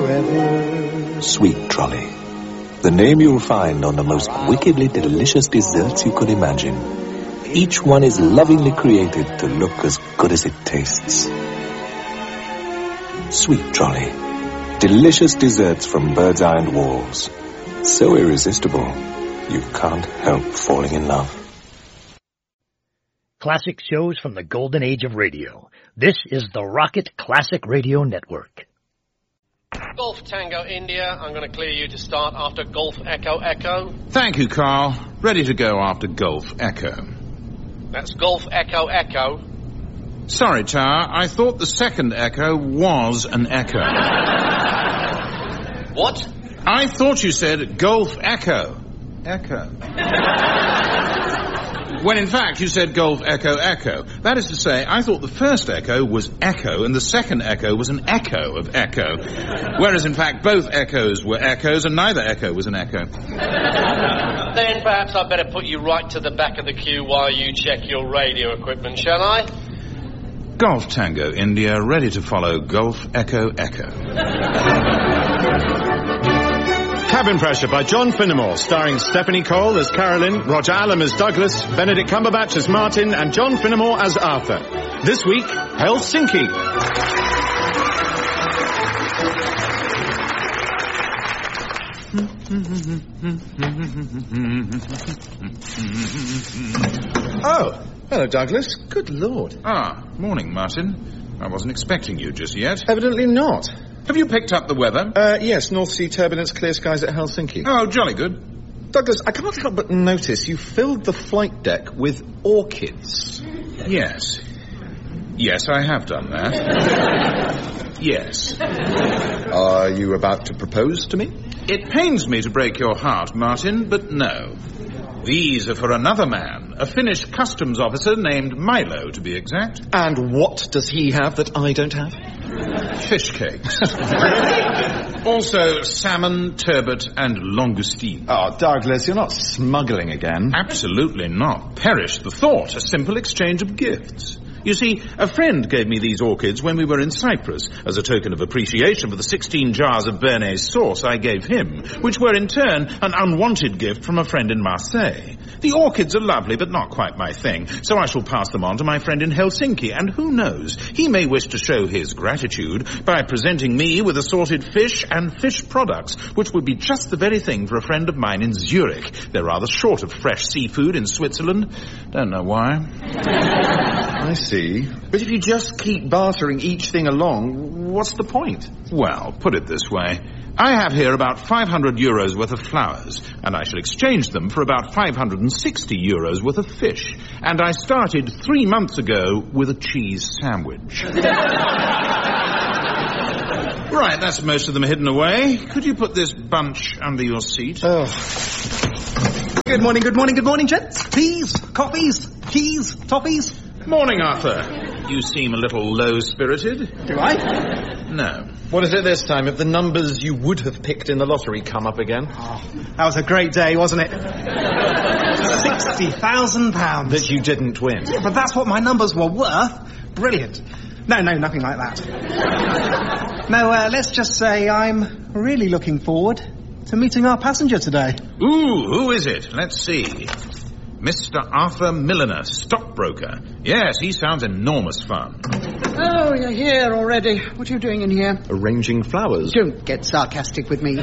forever. Sweet Trolley. The name you'll find on the most wickedly delicious desserts you could imagine. Each one is lovingly created to look as good as it tastes. Sweet Trolley. Delicious desserts from Bird's Eye and Walls. So irresistible, you can't help falling in love. Classic shows from the golden age of radio. This is the Rocket Classic Radio Network. Golf Tango India, I'm going to clear you to start after Golf Echo Echo. Thank you, Carl. Ready to go after Golf Echo. That's Golf Echo Echo. Sorry, Tower, I thought the second echo was an echo. What? I thought you said Golf Echo. Echo. When in fact you said Golf Echo Echo. That is to say, I thought the first echo was echo and the second echo was an echo of echo. Whereas in fact both echoes were echoes and neither echo was an echo. Then perhaps I'd better put you right to the back of the queue while you check your radio equipment, shall I? Golf Tango India, ready to follow Golf Echo Echo. Cabin Pressure by John Finnemore, starring Stephanie Cole as Carolyn, Roger Allam as Douglas, Benedict Cumberbatch as Martin, and John Finnemore as Arthur. This week, Helsinki. Oh, hello, Douglas. Good Lord. Ah, morning, Martin. I wasn't expecting you just yet. Evidently not. Have you picked up the weather? Yes, North Sea turbulence, clear skies at Helsinki. Oh, jolly good. Douglas, I can't help but notice you filled the flight deck with orchids. Yes. Yes, I have done that. Yes. Are you about to propose to me? It pains me to break your heart, Martin, but no. These are for another man, a Finnish customs officer named Milo, to be exact. And what does he have that I don't have? Fish cakes. Also salmon, turbot, and langoustine. Oh, Douglas, you're not smuggling again. Absolutely not. Perish the thought. A simple exchange of gifts. You see, a friend gave me these orchids when we were in Cyprus, as a token of appreciation for the 16 jars of Bernays sauce I gave him, which were in turn an unwanted gift from a friend in Marseille. The orchids are lovely, but not quite my thing, so I shall pass them on to my friend in Helsinki, and who knows, he may wish to show his gratitude by presenting me with assorted fish and fish products, which would be just the very thing for a friend of mine in Zurich. They're rather short of fresh seafood in Switzerland. Don't know why. I see. But if you just keep bartering each thing along, what's the point? Well, put it this way. I have here about 500 euros worth of flowers, and I shall exchange them for about 560 euros worth of fish. And I started 3 months ago with a cheese sandwich. Right, that's most of them hidden away. Could you put this bunch under your seat? Oh. Good morning, gents. Teas, coffees, keys, toffees. Morning, Arthur. You seem a little low-spirited. Do I? No. What is it this time, if the numbers you would have picked in the lottery come up again? Oh, that was a great day, wasn't it? £60,000. That you didn't win. Yeah, but that's what my numbers were worth. Brilliant. No, nothing like that. No, let's just say I'm really looking forward to meeting our passenger today. Ooh, who is it? Let's see. Mr. Arthur Milliner, stockbroker. Yes, he sounds enormous fun. Oh, you're here already. What are you doing in here? Arranging flowers. Don't get sarcastic with me.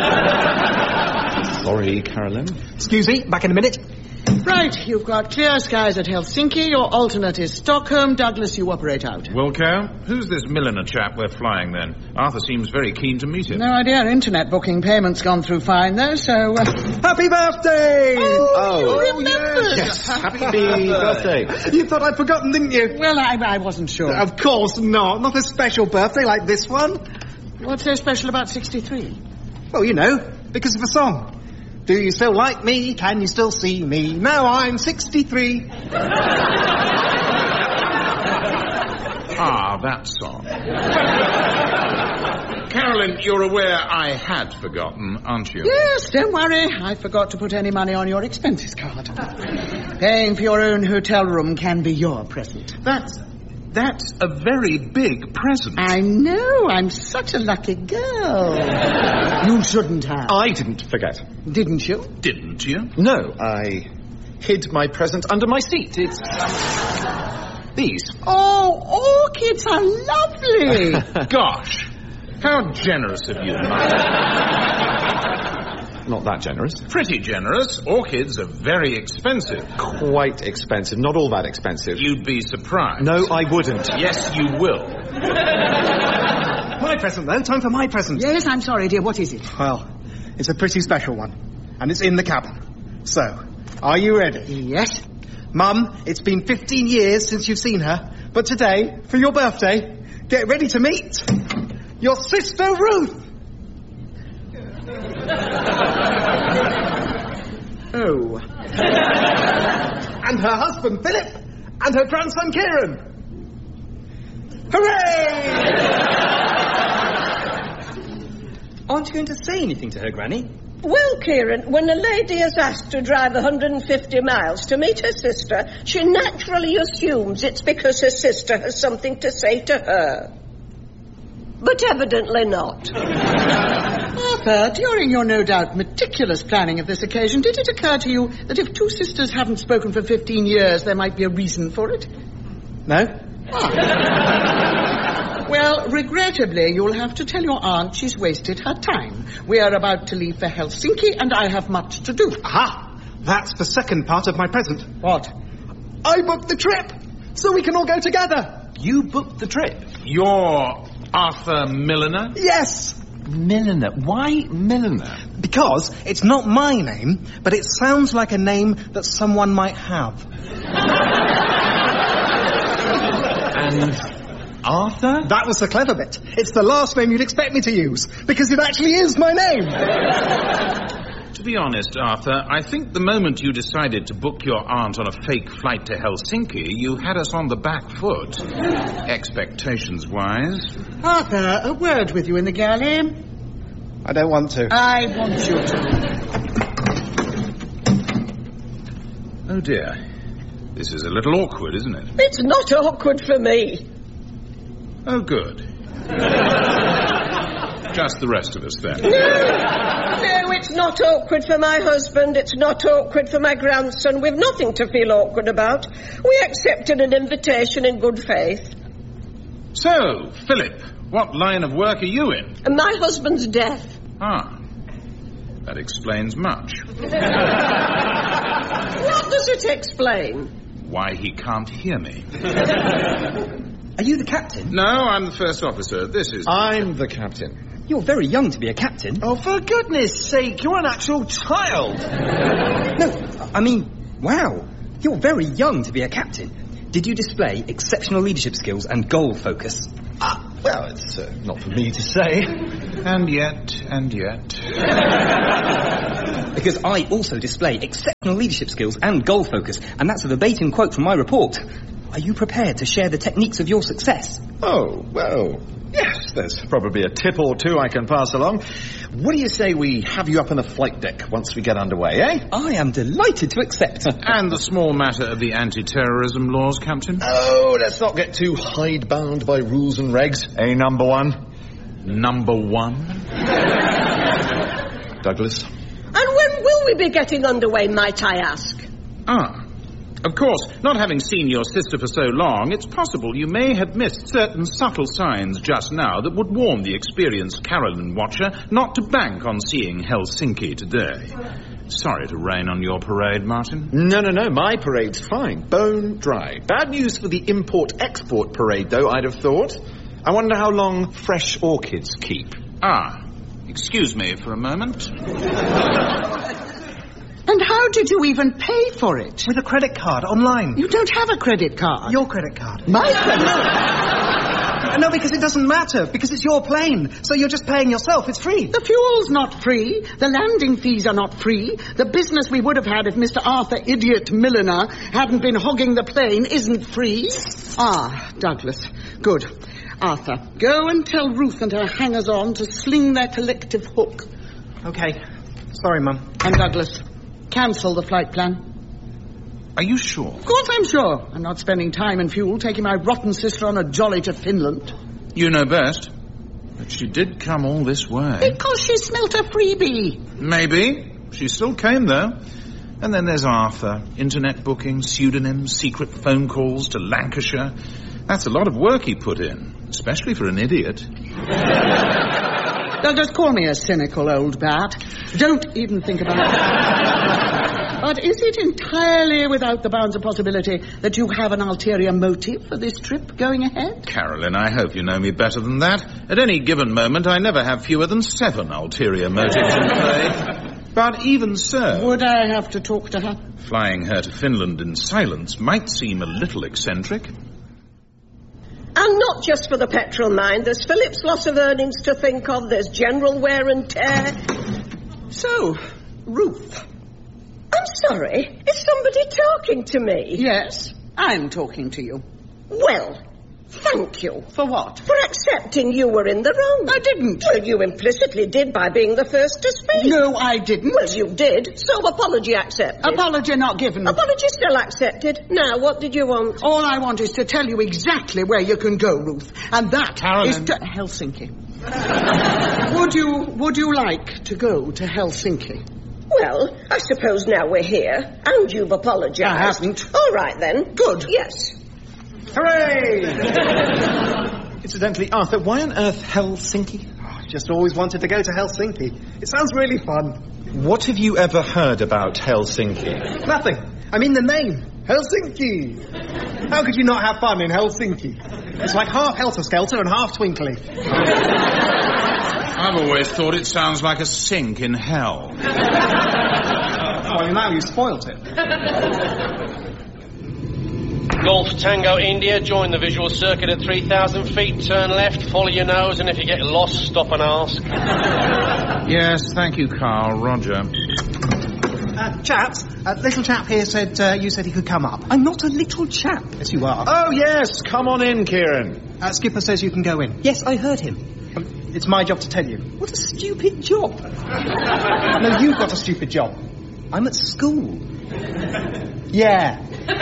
Sorry, Carolyn. Excuse me, back in a minute. Right, you've got clear skies at Helsinki. Your alternate is Stockholm. Douglas, you operate out. Wilco, who's this Milliner chap we're flying then? Arthur seems very keen to meet him. No idea. Internet booking payment's gone through fine, though, so... Happy birthday! Oh, you remembered. Yes, happy birthday. You thought I'd forgotten, didn't you? Well, I wasn't sure. Of course not. Not a special birthday like this one. What's so special about 63? Well, you know, because of the song. Do you still like me? Can you still see me? Now I'm 63. Ah, that song. Carolyn, you're aware I had forgotten, aren't you? Yes, don't worry. I forgot to put any money on your expenses card. Paying for your own hotel room can be your present. That's a very big present. I know. I'm such a lucky girl. You shouldn't have. I didn't forget. Didn't you? Didn't you? No, I hid my present under my seat. It's these. Oh, orchids are lovely. Gosh, how generous of you, Mother. Not that generous. Pretty generous. Orchids are very expensive. Quite expensive. Not all that expensive. You'd be surprised. No, I wouldn't. Yes, you will. My present, though. Time for my present. Yes, I'm sorry, dear. What is it? Well, it's a pretty special one. And it's in the cabin. So, are you ready? Yes. Mum, it's been 15 years since you've seen her. But today, for your birthday, get ready to meet your sister Ruth. Oh. And her husband Philip. And her grandson Kieran. Hooray! Aren't you going to say anything to her, Granny? Well, Kieran, when a lady is asked to drive 150 miles to meet her sister, she naturally assumes it's because her sister has something to say to her. But evidently not. Arthur, during your no doubt meticulous planning of this occasion, did it occur to you that if two sisters haven't spoken for 15 years, there might be a reason for it? No? Well, regrettably, you'll have to tell your aunt she's wasted her time. We are about to leave for Helsinki, and I have much to do. Aha! That's the second part of my present. What? I booked the trip, so we can all go together. You booked the trip? You're Arthur Milliner? Yes! Milliner. Why Milliner? Because it's not my name, but it sounds like a name that someone might have. And Arthur? That was the clever bit. It's the last name you'd expect me to use, because it actually is my name. To be honest, Arthur, I think the moment you decided to book your aunt on a fake flight to Helsinki, you had us on the back foot. Expectations-wise. Arthur, a word with you in the galley. I don't want to. I want you to. Oh, dear. This is a little awkward, isn't it? It's not awkward for me. Oh, good. Just the rest of us, then. No, it's not awkward for my husband. It's not awkward for my grandson. We've nothing to feel awkward about. We accepted an invitation in good faith. So, Philip, what line of work are you in? And my husband's deaf. Ah, that explains much. What does it explain? Why he can't hear me. Are you the captain? No, I'm the first officer. This is... I'm the captain. You're very young to be a captain. Oh, for goodness sake, you're an actual child. No, I mean, wow. You're very young to be a captain. Did you display exceptional leadership skills and goal focus? Well, it's not for me to say. And yet. Because I also display exceptional leadership skills and goal focus, and that's a verbatim quote from my report. Are you prepared to share the techniques of your success? Oh, well, yes, there's probably a tip or two I can pass along. What do you say we have you up on the flight deck once we get underway, eh? I am delighted to accept. And the small matter of the anti-terrorism laws, Captain? Oh, let's not get too hide-bound by rules and regs, eh, number one? Number one? Douglas? And when will we be getting underway, might I ask? Of course, not having seen your sister for so long, it's possible you may have missed certain subtle signs just now that would warn the experienced Carolyn watcher not to bank on seeing Helsinki today. Sorry to rain on your parade, Martin. No, my parade's fine. Bone dry. Bad news for the import-export parade, though, I'd have thought. I wonder how long fresh orchids keep. Excuse me for a moment. And how did you even pay for it? With a credit card, online. You don't have a credit card. Your credit card. My credit card? No, because it doesn't matter, because it's your plane. So you're just paying yourself, it's free. The fuel's not free. The landing fees are not free. The business we would have had if Mr. Arthur Idiot Milliner hadn't been hogging the plane isn't free. Douglas. Good. Arthur, go and tell Ruth and her hangers-on to sling their collective hook. Okay. Sorry, Mum. And Douglas, cancel the flight plan. Are you sure? Of course I'm sure. I'm not spending time and fuel taking my rotten sister on a jolly to Finland. You know best. But she did come all this way. Because she smelt a freebie. Maybe. She still came, though. And then there's Arthur. Internet bookings, pseudonyms, secret phone calls to Lancashire. That's a lot of work he put in, especially for an idiot. Now, just call me a cynical old bat. Don't even think about it. But is it entirely without the bounds of possibility that you have an ulterior motive for this trip going ahead? Carolyn, I hope you know me better than that. At any given moment, I never have fewer than 7 ulterior motives in play. But even so... Would I have to talk to her? Flying her to Finland in silence might seem a little eccentric. And not just for the petrol, mind. There's Philip's loss of earnings to think of. There's general wear and tear. So, Ruth. I'm sorry. Is somebody talking to me? Yes, I'm talking to you. Well, thank you. For what? For accepting you were in the wrong. I didn't. Well, you implicitly did by being the first to speak. No, I didn't. Well, you did. So apology accepted. Apology not given. Apology still accepted. Now, what did you want? All I want is to tell you exactly where you can go, Ruth. And that is to Helsinki. Would you like to go to Helsinki? Well, I suppose now we're here, and you've apologised. I haven't. All right, then. Good. Yes. Hooray! Incidentally, Arthur, why on earth Helsinki? I just always wanted to go to Helsinki. It sounds really fun. What have you ever heard about Helsinki? Nothing. I mean the name. Helsinki. How could you not have fun in Helsinki? It's like half helter-skelter and half twinkly. I've always thought it sounds like a sink in hell. Well, now you spoilt it. Golf Tango India, join the visual circuit at 3,000 feet, turn left, follow your nose, and if you get lost, stop and ask. Yes, thank you, Carl. Roger. Chaps, little chap here said you said he could come up. I'm not a little chap. Yes, you are. Oh, yes, come on in, Kieran. Skipper says you can go in. Yes, I heard him. It's my job to tell you. What a stupid job. No, you've got a stupid job. I'm at school. Yeah.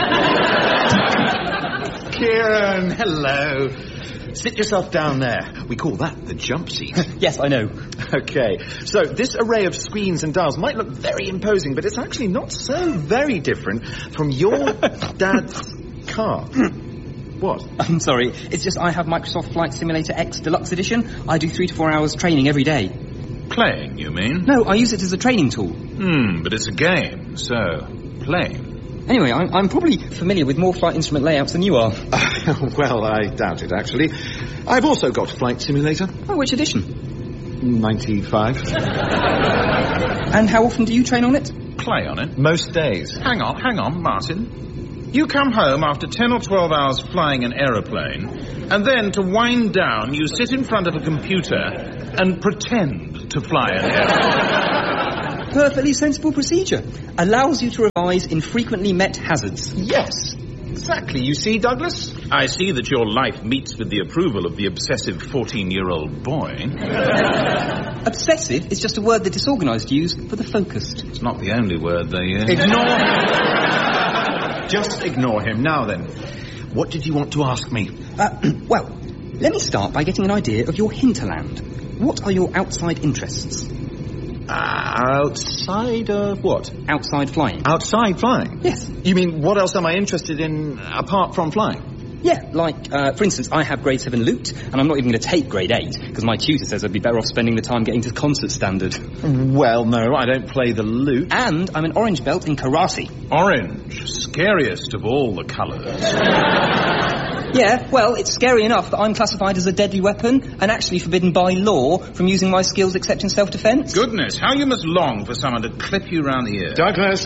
Kieran, hello. Sit yourself down there. We call that the jump seat. Yes, I know. Okay, so this array of screens and dials might look very imposing, but it's actually not so very different from your dad's car. What? I'm sorry. It's just I have Microsoft Flight Simulator X Deluxe Edition. I do 3 to 4 hours training every day. Playing, you mean? No, I use it as a training tool. But it's a game, so playing. Anyway, I'm probably familiar with more flight instrument layouts than you are. Well, I doubt it, actually. I've also got Flight Simulator. Oh, which edition? 95. And how often do you train on it? Play on it. Most days. Hang on, Martin. You come home after 10 or 12 hours flying an aeroplane, and then to wind down, you sit in front of a computer and pretend to fly an aeroplane. Perfectly sensible procedure. Allows you to revise infrequently met hazards. Yes, exactly. You see, Douglas? I see that your life meets with the approval of the obsessive 14-year-old boy. Obsessive is just a word the disorganised use for the focused. It's not the only word they use. Ignore him. Just ignore him. Now then, what did you want to ask me? Well, let me start by getting an idea of your hinterland. What are your outside interests? Outside of what? Outside flying. Outside flying? Yes. You mean, what else am I interested in apart from flying? Yeah, like, for instance, I have grade 7 loot, and I'm not even going to take grade 8, because my tutor says I'd be better off spending the time getting to concert standard. Well, no, I don't play the lute. And I'm an orange belt in karate. Orange, scariest of all the colours. Yeah, well, it's scary enough that I'm classified as a deadly weapon and actually forbidden by law from using my skills except in self-defence. Goodness, how you must long for someone to clip you round the ear. Douglas!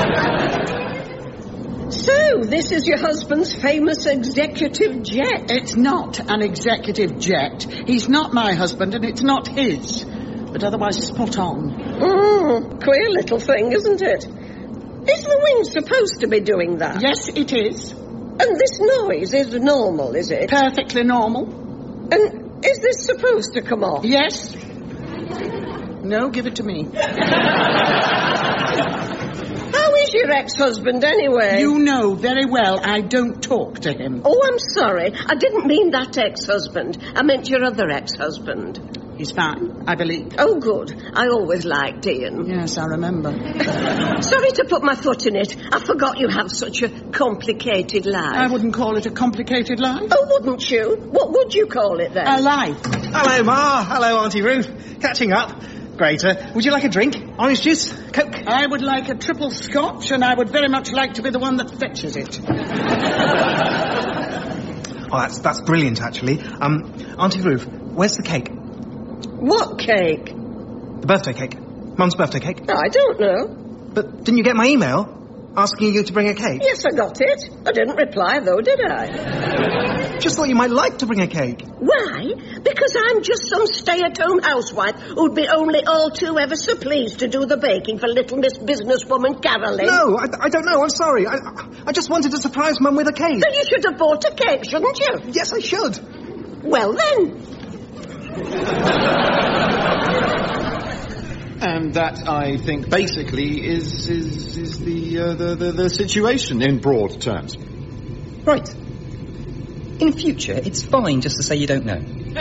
So, this is your husband's famous executive jet. It's not an executive jet. He's not my husband, and it's not his. But otherwise spot on. Queer little thing, isn't it? Is the wing supposed to be doing that? Yes, it is. And this noise is normal, is it? Perfectly normal. And is this supposed to come off? Yes. No, give it to me. How is your ex-husband, anyway? You know very well I don't talk to him. Oh, I'm sorry. I didn't mean that ex-husband. I meant your other ex-husband. He's fine, I believe. Oh, good. I always liked Ian. Yes, I remember. Sorry to put my foot in it. I forgot you have such a complicated life. I wouldn't call it a complicated life. Oh, wouldn't you? What would you call it, then? A life. Hello, Ma. Hello, Auntie Ruth. Catching up. Great. Would you like a drink? Orange juice? Coke? I would like a triple scotch, and I would very much like to be the one that fetches it. Oh, that's brilliant, actually. Auntie Ruth, where's the cake? What cake? The birthday cake. Mum's birthday cake. I don't know. But didn't you get my email asking you to bring a cake? Yes, I got it. I didn't reply, though, did I? Just thought you might like to bring a cake. Why? Because I'm just some stay-at-home housewife who'd be only all too ever so pleased to do the baking for little Miss Businesswoman Carolyn. No, I don't know. I'm sorry. I just wanted to surprise Mum with a cake. Then you should have bought a cake, shouldn't you? Yes, I should. Well, then. And that, I think, basically is the situation in broad terms. Right. In future, it's fine just to say you don't know.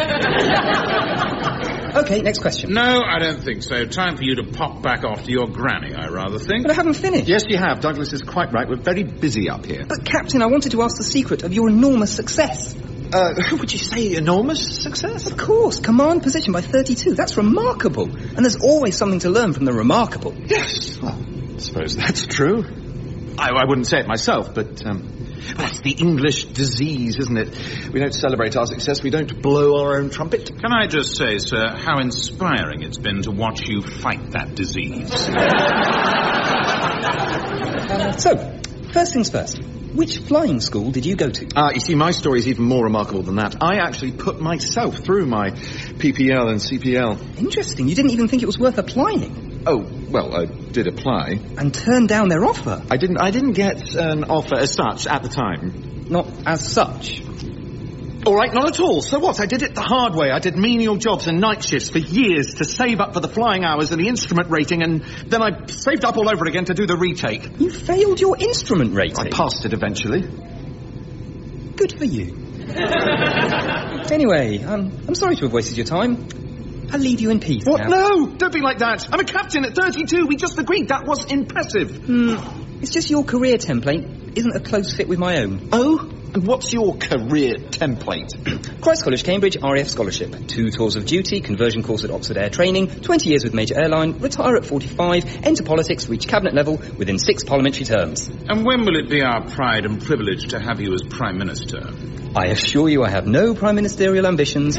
OK, next question. No, I don't think so. Time for you to pop back off to your granny, I rather think. But I haven't finished. Yes, you have. Douglas is quite right. We're very busy up here. But, Captain, I wanted to ask the secret of your enormous success. Would you say enormous success? Of course. Command position by 32. That's remarkable. And there's always something to learn from the remarkable. Yes. Well, I suppose that's true. I wouldn't say it myself, but that's the English disease, isn't it? We don't celebrate our success. We don't blow our own trumpet. Can I just say, sir, how inspiring it's been to watch you fight that disease. So, first things first. Which flying school did you go to? You see, my story is even more remarkable than that. I actually put myself through my PPL and CPL. Interesting. You didn't even think it was worth applying. Oh, well, I did apply. And turned down their offer? I didn't get an offer as such at the time. Not as such? All right, not at all. So what? I did it the hard way. I did menial jobs and night shifts for years to save up for the flying hours and the instrument rating, and then I saved up all over again to do the retake. You failed your instrument rating? I passed it eventually. Good for you. Anyway, I'm sorry to have wasted your time. I'll leave you in peace. What? Now. No! Don't be like that. I'm a captain at 32. We just agreed. That was impressive. It's just your career template isn't a close fit with my own. Oh? And what's your career template? Christ College, Cambridge, RAF scholarship. 2 tours of duty, conversion course at Oxford Air Training, 20 years with major airline, retire at 45, enter politics, reach cabinet level within 6 parliamentary terms. And when will it be our pride and privilege to have you as Prime Minister? I assure you I have no prime ministerial ambitions.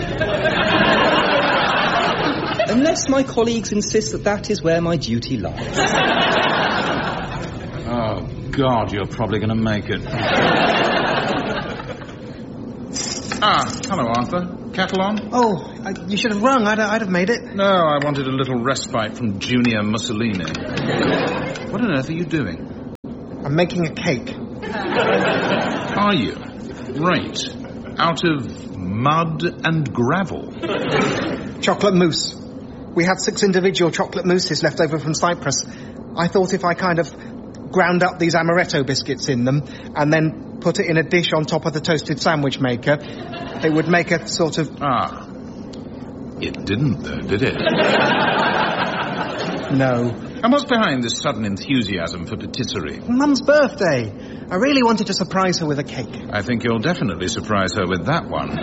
Unless my colleagues insist that is where my duty lies. Oh, God, you're probably going to make it. Hello, Arthur. Kettle on? Oh, you should have rung. I'd have made it. No, I wanted a little respite from Junior Mussolini. What on earth are you doing? I'm making a cake. Are you? Right. Out of mud and gravel. Chocolate mousse. We had 6 individual chocolate mousses left over from Cyprus. I thought if I kind of ground up these amaretto biscuits in them and then put it in a dish on top of the toasted sandwich maker, it would make a sort of... It didn't, though, did it? No. And what's behind this sudden enthusiasm for patisserie? Mum's birthday. I really wanted to surprise her with a cake. I think you'll definitely surprise her with that one.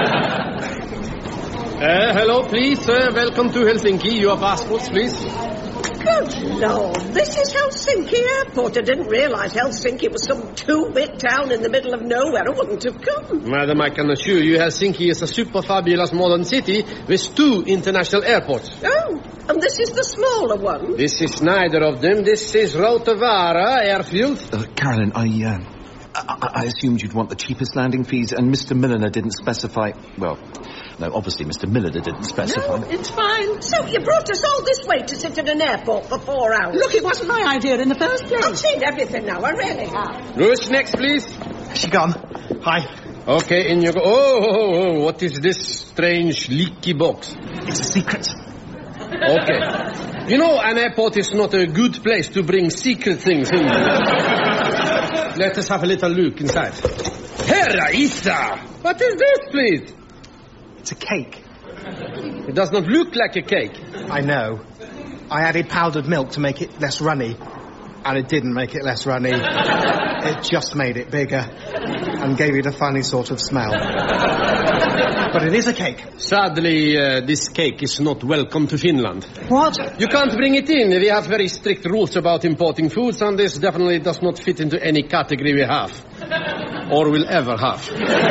Hello, please, sir. Welcome to Helsinki. Your passports, please. Good Lord, this is Helsinki Airport. I didn't realise Helsinki was some 2-bit town in the middle of nowhere. I wouldn't have come. Madam, I can assure you Helsinki is a super fabulous modern city with 2 international airports. Oh, and this is the smaller one? This is neither of them. This is Rautavaara Airfield. Carolyn, I assumed you'd want the cheapest landing fees, and Mr. Milliner didn't specify... Well, no, obviously Mr. Milliner didn't specify. No, it's fine. So you brought us all this way to sit in an airport for 4 hours? Look, it wasn't my idea in the first place. I've seen everything now, I really have. Who's next, please? She gone. Hi. Okay, in you go. Oh, what is this strange leaky box? It's a secret. Okay. You know, an airport is not a good place to bring secret things in. Let us have a little look inside. Herra Issa! What is this, please? It's a cake. It does not look like a cake. I know. I added powdered milk to make it less runny. And it didn't make it less runny. It just made it bigger. And gave it a funny sort of smell. But it is a cake. Sadly, this cake is not welcome to Finland. What? You can't bring it in. We have very strict rules about importing foods, and this definitely does not fit into any category we have. Or will ever have.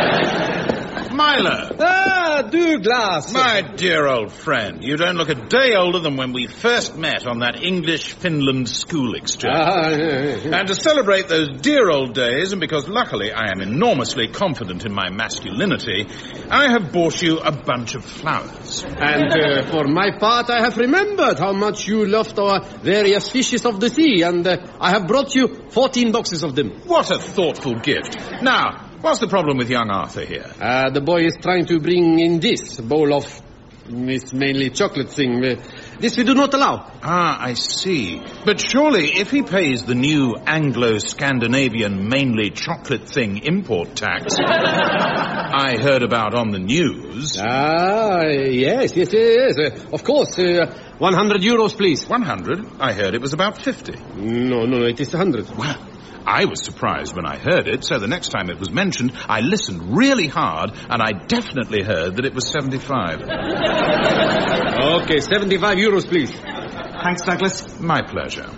Milo! Ah, Douglas! My dear old friend, you don't look a day older than when we first met on that English-Finland school exchange. And to celebrate those dear old days, and because luckily I am enormously confident in my masculinity, I have bought you a bunch of flowers. And for my part, I have remembered how much you loved our various fishes of the sea, and I have brought you 14 boxes of them. What a thoughtful gift. Now, what's the problem with young Arthur here? The boy is trying to bring in this bowl of this mainly chocolate thing. This we do not allow. Ah, I see. But surely if he pays the new Anglo-Scandinavian mainly chocolate thing import tax I heard about on the news... Ah, yes. Of course. 100 euros, please. 100? I heard it was about 50. No, it is 100. Well, I was surprised when I heard it, so the next time it was mentioned, I listened really hard, and I definitely heard that it was 75. Okay, 75 euros, please. Thanks, Douglas. My pleasure.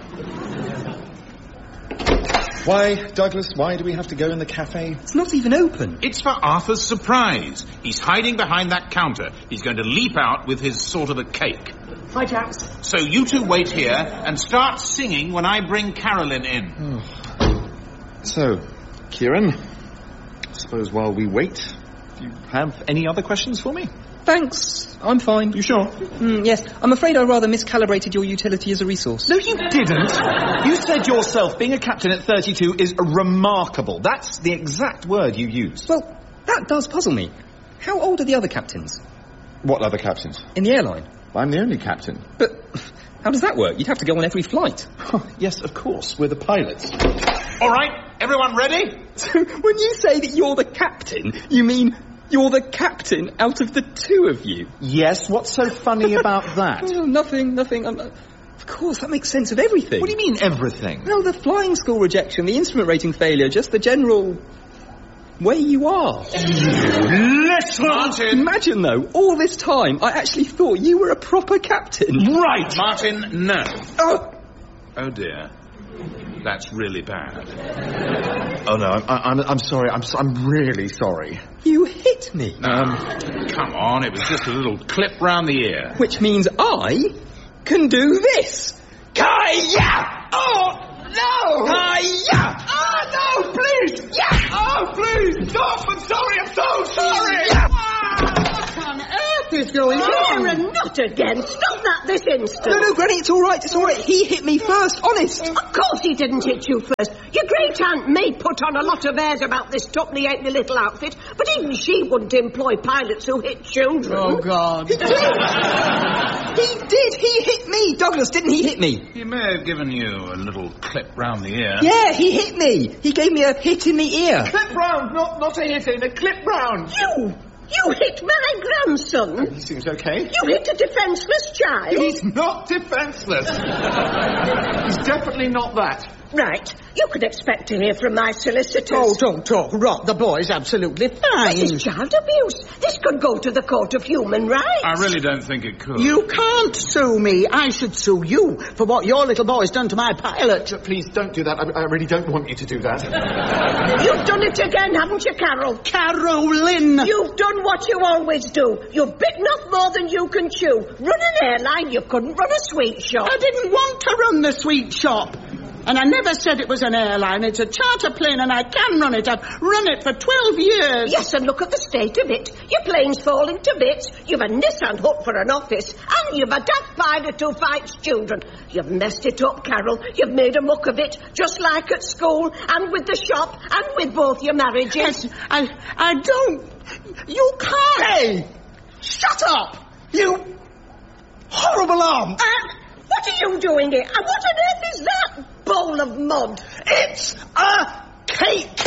Why, Douglas, why do we have to go in the cafe? It's not even open. It's for Arthur's surprise. He's hiding behind that counter. He's going to leap out with his sort of a cake. Hi, Jax. So you two wait here and start singing when I bring Carolyn in. So, Kieran, I suppose while we wait, do you have any other questions for me? Thanks. I'm fine. You sure? Yes. I'm afraid I rather miscalibrated your utility as a resource. No, you didn't. You said yourself being a captain at 32 is remarkable. That's the exact word you used. Well, that does puzzle me. How old are the other captains? What other captains? In the airline. I'm the only captain. But how does that work? You'd have to go on every flight. Yes, of course. We're the pilots. All right, everyone ready? So when you say that you're the captain, you mean you're the captain out of the two of you? Yes, what's so funny about that? Oh, nothing. Of course, that makes sense of everything. What do you mean, everything? Well, the flying school rejection, the instrument rating failure, just the general way you are. Listen! Martin! Imagine, though, all this time, I actually thought you were a proper captain. Right! Martin, no. Oh Oh, dear. That's really bad. Oh, no, I'm sorry. I'm really sorry. You hit me. Come on, it was just a little clip round the ear. Which means I can do this. Kaya! Oh, no! Kaya! Oh, no, please! Yeah! Oh, please! Stop! I'm sorry, I'm so sorry! Yeah! What on earth is going on? Karen, not again. Stop that this instant. No, Granny, it's all right. He hit me first, honest. Of course he didn't hit you first. Your great aunt may put on a lot of airs about this tuppenny-halfpenny little outfit, but even she wouldn't employ pilots who hit children. Oh, God. He did. He hit me. Douglas, didn't he hit me? He may have given you a little clip round the ear. Yeah, he hit me. He gave me a hit in the ear. Clip round, not a hit in, a clip round. You hit my grandson. He seems okay. You hit a defenceless child. He's not defenceless. He's definitely not that. Right. You could expect to hear from my solicitors. Oh, don't talk rot. The boy's absolutely fine. This is child abuse. This could go to the Court of Human Rights. I really don't think it could. You can't sue me. I should sue you for what your little boy's done to my pilot. Please don't do that. I really don't want you to do that. You've done it again, haven't you, Carol? Carolyn! You've done what you always do. You've bitten off more than you can chew. Run an airline, you couldn't run a sweet shop. I didn't want to run the sweet shop. And I never said it was an airline. It's a charter plane and I can run it. I've run it for 12 years. Yes, and look at the state of it. Your plane's falling to bits. You've a Nissan Hut for an office. And you've a daft pilot who fights children. You've messed it up, Carol. You've made a muck of it. Just like at school and with the shop and with both your marriages. Yes, I don't... You can't... Hey! Shut up! You horrible aunt! What are you doing here? And what on earth is that bowl of mud? It's a cake!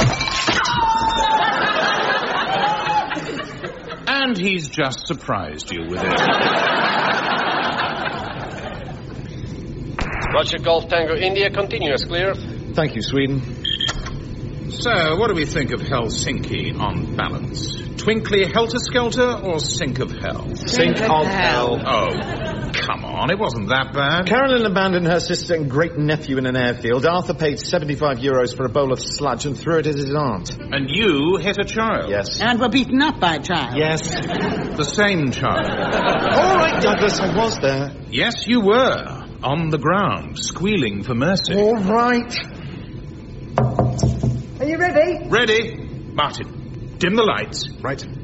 And he's just surprised you with it. Roger, Golf Tango India, continuous clear. Thank you, Sweden. So, what do we think of Helsinki on balance? Twinkly helter-skelter or sink of hell? Sink of hell. Oh, come on, it wasn't that bad. Carolyn abandoned her sister and great-nephew in an airfield. Arthur paid €75 for a bowl of sludge and threw it at his aunt. And you hit a child? Yes. And were beaten up by a child. Yes. The same child? All right, Douglas, I was there. Yes, you were. On the ground, squealing for mercy. All right. Are you ready? Ready? Martin, dim the lights. Right.